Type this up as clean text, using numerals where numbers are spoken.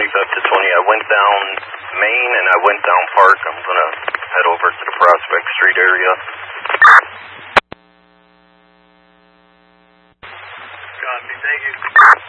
up to 20. I went down Main and I went down Park. I'm going to head over to the Prospect Street area. Copy, thank you.